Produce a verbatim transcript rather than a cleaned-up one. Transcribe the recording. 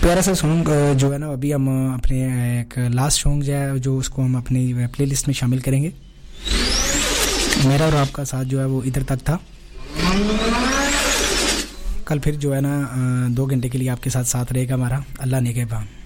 प्यारा सा सॉन्ग जो है ना अभी हम अपने एक लास्ट सॉन्ग जो है जो उसको हम अपनी प्लेलिस्ट में शामिल करेंगे। मेरा और आपका साथ जो है वो इधर तक था। कल फिर जो है ना दो घंटे के लिए आपके साथ साथ रहेगा हमारा। अल्लाह ने के बा।